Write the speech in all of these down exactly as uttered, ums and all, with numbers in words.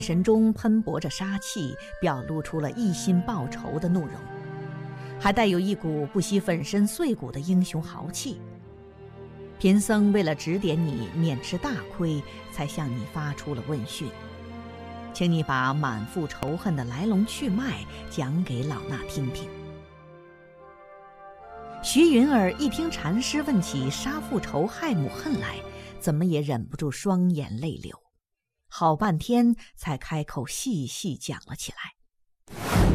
神中喷薄着杀气，表露出了一心报仇的怒容，还带有一股不惜粉身碎骨的英雄豪气。贫僧为了指点你免吃大亏，才向你发出了问讯，请你把满腹仇恨的来龙去脉讲给老衲听听。徐云儿一听禅师问起杀父仇害母恨来，怎么也忍不住双眼泪流，好半天才开口细细讲了起来。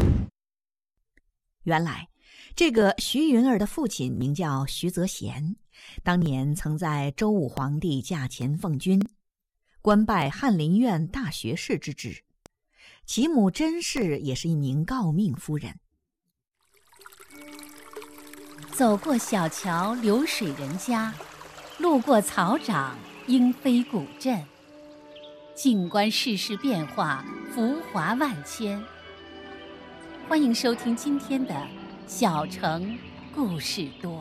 原来这个徐云儿的父亲名叫徐则贤，当年曾在周武皇帝驾前奉军，官拜翰林院大学士之职，其母甄氏也是一名诰命夫人。 走过小桥流水人家，路过草长莺飞古镇，静观世事变化，浮华万千。欢迎收听今天的《小城故事多》。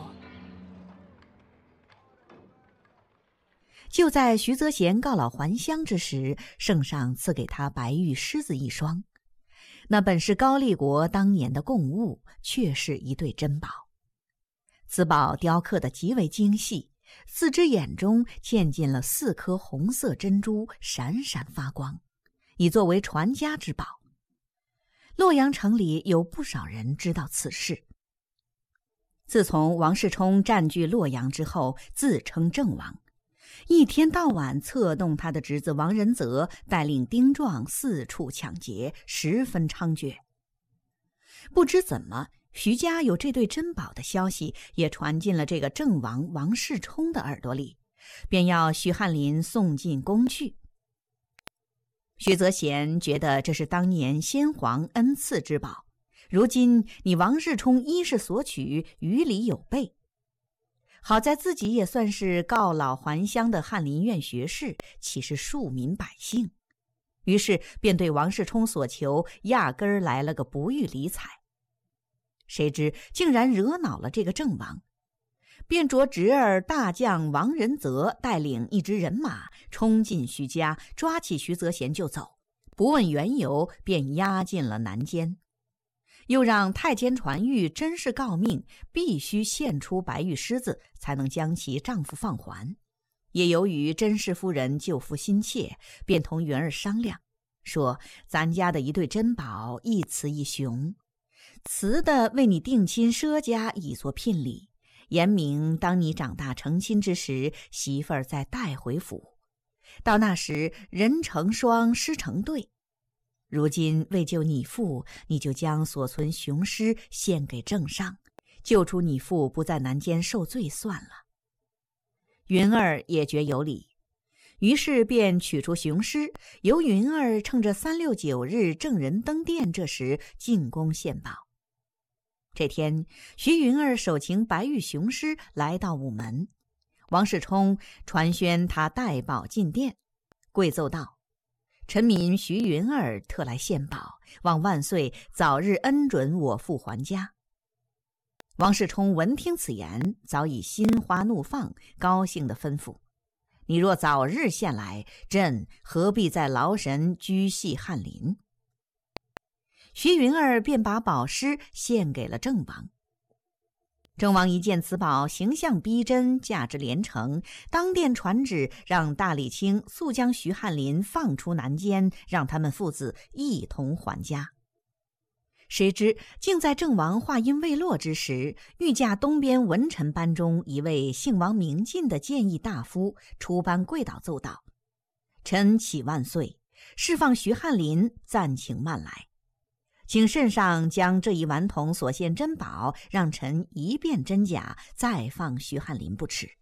就在徐则贤告老还乡之时，圣上赐给他白玉狮子一双，那本是高丽国当年的贡物，却是一对珍宝。此宝雕刻得极为精细，四只眼中嵌进了四颗红色珍珠，闪闪发光，以作为传家之宝。洛阳城里有不少人知道此事。自从王世充占据洛阳之后，自称正王，一天到晚策动他的侄子王仁泽带领丁壮四处抢劫，十分猖獗。不知怎么，徐家有这对珍宝的消息也传进了这个郑王王世充的耳朵里，便要徐翰林送进宫去。徐则贤觉得这是当年先皇恩赐之宝，如今你王世充一是索取，于理有备。好在自己也算是告老还乡的翰林院学士，岂是庶民百姓？于是便对王世充所求压根儿来了个不予理睬。谁知竟然惹恼了这个郑王，便着侄儿大将王仁泽带领一支人马冲进徐家，抓起徐则贤就走，不问缘由便押进了南监。又让太监传谕甄氏告命，必须献出白玉狮子才能将其丈夫放还。也由于甄氏夫人救夫心切，便同云儿商量，说咱家的一对珍宝一雌一雄，雌的为你定亲赊家以作聘礼，言明当你长大成亲之时，媳妇儿再带回府，到那时人成双狮成对。如今为救你父，你就将所存雄狮献给郑上，救出你父不在南监受罪算了。云儿也觉有理，于是便取出雄狮，由云儿趁着三六九日郑人登殿这时进宫献宝。这天，徐云儿手擎白玉雄狮来到午门，王世充传宣他带宝进殿，跪奏道：臣民徐云儿特来献宝，望万岁早日恩准我父还家。王世充闻听此言，早已心花怒放，高兴地吩咐：你若早日献来，朕何必在劳神居系翰林？徐云儿便把宝狮献给了郑王。郑王一见此宝形象逼真，价值连城，当殿传旨让大理卿速将徐翰林放出南监，让他们父子一同还家。谁知竟在郑王话音未落之时，御驾东边文臣班中一位姓王名进的谏议大夫出班跪倒奏道：臣启万岁，释放徐翰林暂请慢来，请圣上将这一顽童所献珍宝让臣一辨真假，再放徐翰林不迟。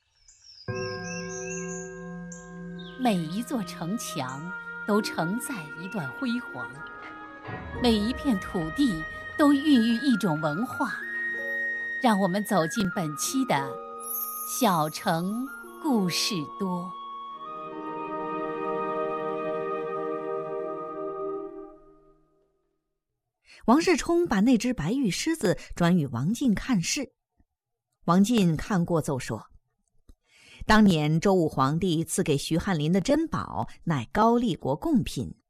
每一座城墙都承载一段辉煌，每一片土地都孕育一种文化。让我们走进本期的小城故事多。 王世充把那只白玉狮子转与王进看视，王进看过奏说：当年周武皇帝赐给徐翰林的珍宝，乃高丽国贡品，